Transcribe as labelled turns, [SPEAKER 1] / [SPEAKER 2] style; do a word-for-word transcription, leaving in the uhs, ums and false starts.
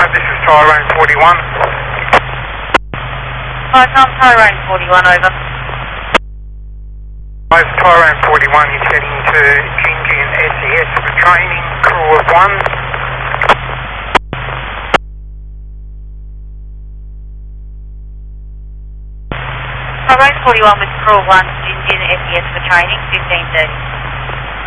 [SPEAKER 1] this is Tyrone forty-one.
[SPEAKER 2] Hi Tom, Tyrone forty-one, over.
[SPEAKER 1] Hi, it's Tyrone forty-one, you're heading to Gingin S E S for training, crew of one.
[SPEAKER 2] Tyrone forty-one with crew of one, Gingin S E S for training, fifteen thirty.